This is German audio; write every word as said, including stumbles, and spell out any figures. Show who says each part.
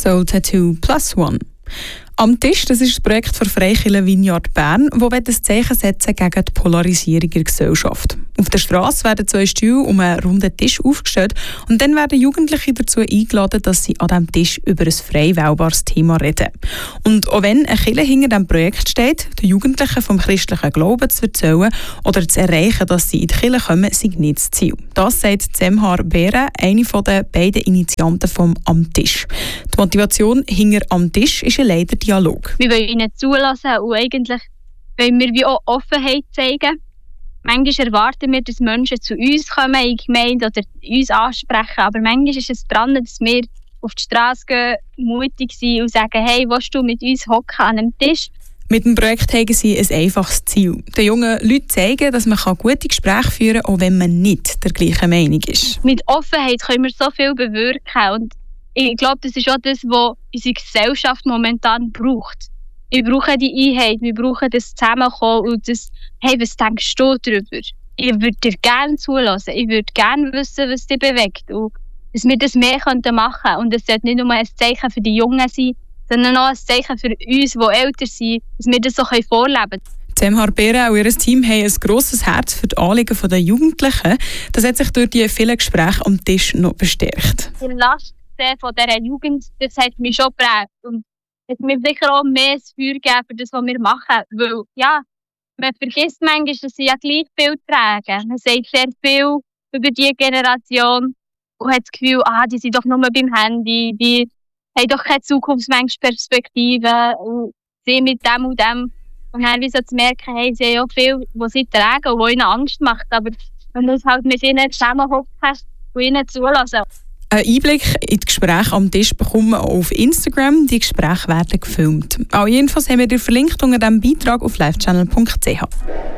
Speaker 1: Soul Tattoo Plus One. Am Tisch, das ist das Projekt der Freikirche Vineyard Bern, das ein Zeichen setzen gegen die Polarisierung der Gesellschaft. Auf der Strasse werden zwei Stühle um einen runden Tisch aufgestellt und dann werden Jugendliche dazu eingeladen, dass sie an diesem Tisch über ein frei wählbares Thema reden. Und auch wenn eine Kirche hinter diesem Projekt steht, den Jugendlichen vom christlichen Glauben zu erzählen oder zu erreichen, dass sie in die Kirche kommen, sei nicht das Ziel. Das sagt Zemhar Bere, eine der beiden Initianten vom Am Tisch. Die Motivation hinter Am Tisch ist ein leider Dialog.
Speaker 2: Wir wollen ihnen zulassen und eigentlich wollen wir wie auch Offenheit zeigen. Manchmal erwarten wir, dass Menschen zu uns kommen in die Gemeinde oder uns ansprechen, aber manchmal ist es dran, dass wir auf die Straße gehen, mutig sind und sagen, hey, willst du mit uns hocken an einem Tisch?
Speaker 1: Mit dem Projekt haben sie ein einfaches Ziel. Den jungen Leuten zeigen, dass man gute Gespräche führen kann, auch wenn man nicht der gleichen Meinung ist.
Speaker 2: Mit Offenheit können wir so viel bewirken und ich glaube, das ist auch das, was unsere Gesellschaft momentan braucht. Wir brauchen die Einheit, wir brauchen das Zusammenkommen und das, hey, was denkst du darüber? Ich würde dir gerne zulassen, ich würde gerne wissen, was dich bewegt und dass wir das mehr machen könnten. Und es sollte nicht nur ein Zeichen für die Jungen sein, sondern auch ein Zeichen für uns, die älter sind, dass wir das so vorleben können.
Speaker 1: Zemhar Bere und ihr Team haben ein grosses Herz für die Anliegen der Jugendlichen. Das hat sich durch die vielen Gespräche am Tisch noch bestärkt.
Speaker 2: Die Last von dieser Jugend, das hat mich schon geprägt. Und es hat mir sicher auch mehr das Feuer gegeben für das, was wir machen. Weil, ja, man vergisst manchmal, dass sie ja gleich viel tragen. Man sagt sehr viel über diese Generation und hat das Gefühl, ah, die sind doch nur beim Handy, die haben doch keine Zukunftsperspektive und sie mit dem und dem. Und dann wie so zu merken, hey, sie haben auch viel, was sie tragen und was ihnen Angst macht. Aber wenn du es halt mit ihnen zusammenhockt hast und ihnen zulassen.
Speaker 1: Ein Einblick in die Gespräche am Tisch bekommen wir auf Instagram. Die Gespräche werden gefilmt. Alle Infos haben wir dir verlinkt unter diesem Beitrag auf livechannel punkt c h.